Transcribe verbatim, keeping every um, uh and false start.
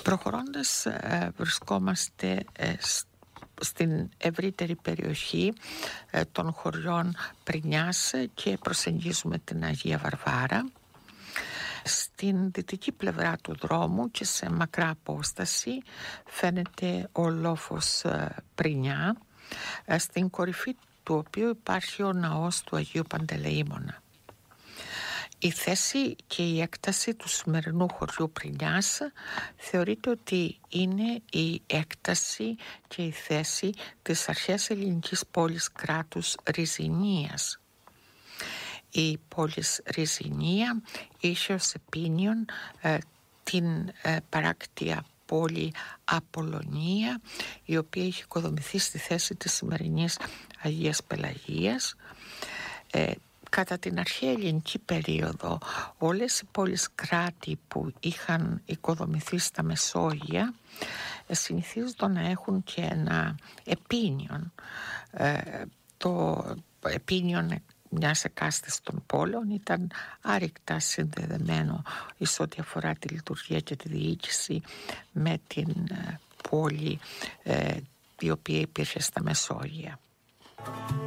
Προχωρώντας, βρισκόμαστε στην ευρύτερη περιοχή των χωριών Πρινιάς και προσεγγίζουμε την Αγία Βαρβάρα. Στην δυτική πλευρά του δρόμου και σε μακρά απόσταση φαίνεται ο λόφος Πρινιά, στην κορυφή του οποίου υπάρχει ο ναός του Αγίου Παντελεήμωνα. Η θέση και η έκταση του σημερινού χωριού Πρινιάς θεωρείται ότι είναι η έκταση και η θέση της αρχαίας ελληνικής πόλης κράτους Ριζινίας. Η πόλη Ριζινία είχε ως επίνειον ε, την ε, παράκτια πόλη Απολωνία, η οποία είχε οικοδομηθεί στη θέση της σημερινής Αγίας Πελαγίας. Ε, Κατά την αρχαία ελληνική περίοδο, όλες οι πόλεις κράτη που είχαν οικοδομηθεί στα Μεσόγεια συνηθίζονταν να έχουν και ένα επίνειον. Ε, το επίνειον μιας εκάστης των πόλεων ήταν άρρηκτα συνδεδεμένο εις ό,τι αφορά τη λειτουργία και τη διοίκηση με την πόλη ε, η οποία υπήρχε στα Μεσόγεια.